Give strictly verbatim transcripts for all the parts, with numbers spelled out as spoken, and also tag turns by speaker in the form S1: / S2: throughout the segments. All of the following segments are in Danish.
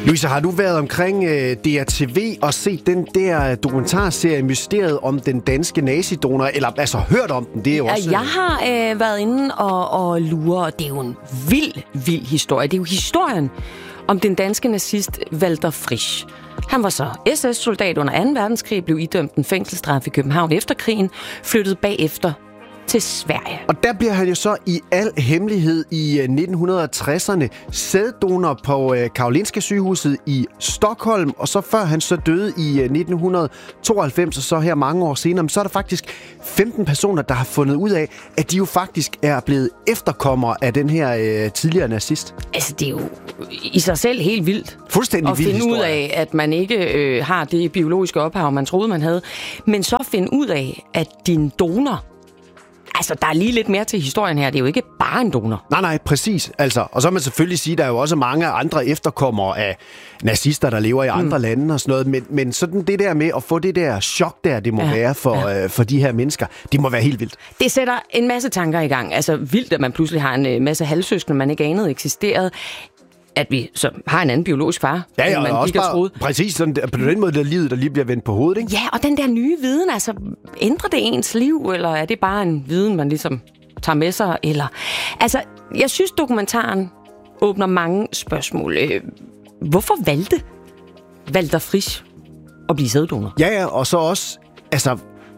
S1: Louise, har du været omkring øh, D R T V og set den der dokumentarserie Mysteriet om den danske nazidonor, eller altså hørt om den? Det er jo også...
S2: Jeg har øh, været inde og, og lure, og det er jo en vild, vild historie. Det er jo historien om den danske nazist Walter Frisch. Han var så S S-soldat under anden verdenskrig, blev idømt en fængselsstraf i København efter krigen, flyttede bagefter til Sverige.
S1: Og der bliver han jo så i al hemmelighed i nitten tresserne sæddonor på Karolinska sygehuset i Stockholm, og så før han så døde i nitten tooghalvfems, og så her mange år senere, så er der faktisk femten personer, der har fundet ud af, at de jo faktisk er blevet efterkommere af den her øh, tidligere nazist.
S2: Altså, det er jo i sig selv helt vildt.
S1: Fuldstændig vild
S2: historie. At finde
S1: historie.
S2: ud af, at man ikke øh, har det biologiske ophav, man troede, man havde, men så finde ud af, at din donor... Altså, der er lige lidt mere til historien her. Det er jo ikke bare en donor.
S1: Nej, nej, præcis. Altså, og så kan man selvfølgelig sige, at der er jo også mange andre efterkommere af nazister, der lever i andre mm. lande og sådan noget. Men, men sådan det der med at få det der chok der, det må ja, være for, ja. øh, for de her mennesker, det må være helt vildt.
S2: Det sætter en masse tanker i gang. Altså, vildt, at man pludselig har en masse halvsøskende, man ikke anede eksisterede. At vi så har en anden biologisk far,
S1: ja, ja,
S2: end man
S1: også
S2: ikke har troet.
S1: Præcis, sådan, på den måde, der livet, der lige bliver vendt på hovedet, ikke?
S2: Ja, og den der nye viden, altså, ændrer det ens liv, eller er det bare en viden, man ligesom tager med sig? Eller... Altså, jeg synes, dokumentaren åbner mange spørgsmål. Hvorfor valgte Walter Frisch at blive sæddonor?
S1: Ja, ja, og så også, altså...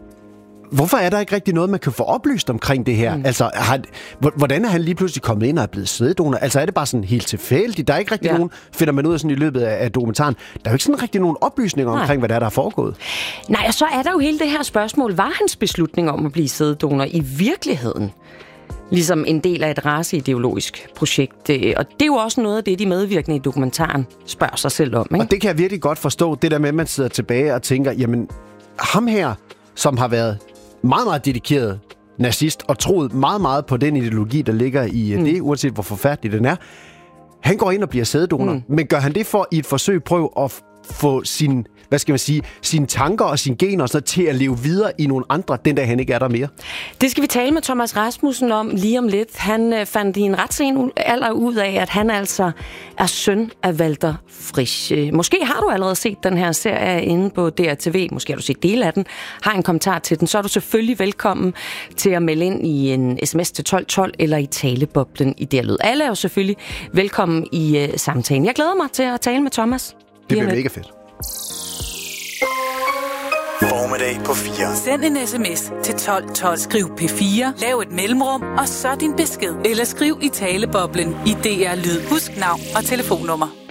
S1: Hvorfor er der ikke rigtig noget, man kan få oplyst omkring det her? Mm. Altså, har, hvordan er han lige pludselig kommet ind og er blevet sæddonor? Altså, er det bare sådan helt tilfældigt? Der er ikke rigtig ja. nogen, finder man ud af sådan i løbet af, af dokumentaren. Der er jo ikke sådan rigtig nogen oplysninger Nej. omkring, hvad der er, der er foregået. Nej,
S2: og så er der jo hele det her spørgsmål. Var hans beslutning om at blive sæddonor i virkeligheden ligesom en del af et raceideologisk projekt? Og det er jo også noget af det, de medvirkende i dokumentaren spørger sig selv om. Ikke?
S1: Og det kan jeg virkelig godt forstå. Det der med, at man sidder tilbage og tænker, jamen, ham her, som har været meget, meget dedikeret nazist, og troet meget, meget på den ideologi, der ligger i mm. det, uanset hvor forfærdelig den er. Han går ind og bliver sæddonor, mm. men gør han det for i et forsøg prøve at få sin, hvad skal man sige, sine tanker og sine gener så til at leve videre i nogle andre, den dag han ikke er der mere? Det
S2: skal vi tale med Thomas Rasmussen om lige om lidt. Han øh, fandt i en ret sen alder ud af, at han altså er søn af Walter Frisch. Måske har du allerede set den her serie inde på D R T V. Måske har du set dele af den. Har en kommentar til den, så er du selvfølgelig velkommen til at melde ind i en sms til tolv tolv eller i taleboblen i der lyd. Alle er jo selvfølgelig velkommen i uh, samtalen. Jeg glæder mig til at tale med Thomas.
S1: Det bliver mega fedt.
S3: Formiddag på fire.
S4: Send en sms til tolv tolv. Skriv P fire, lav et mellemrum, og så din besked. Eller skriv i taleboblen i D R Lyd. Husk navn og telefonnummer.